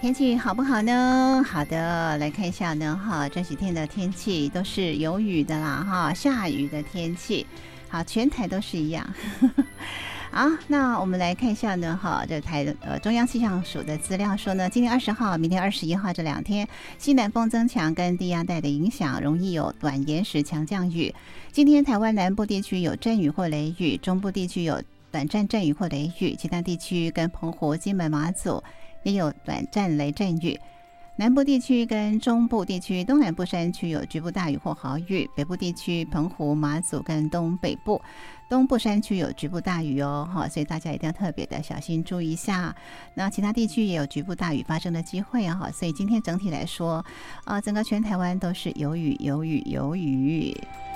天气好不好呢？好的，来看一下呢哈，这几天的天气都是有雨的啦哈，下雨的天气，好，全台都是一样。好，那我们来看一下呢哈，这中央气象署的资料说呢，今天20号、明天21号这2天，西南风增强跟低压带的影响，容易有短延时强降雨。今天台湾南部地区有阵雨或雷雨，中部地区有短暂阵雨或雷雨，其他地区跟澎湖、金门、马祖也有短暂雷阵雨。南部地区跟中部地区、东南部山区有局部大雨或豪雨，北部地区澎湖、马祖跟东北部、东部山区有局部大雨哦，所以大家一定要特别的小心注意一下。那其他地区也有局部大雨发生的机会啊，所以今天整体来说，整个全台湾都是有雨有雨有雨。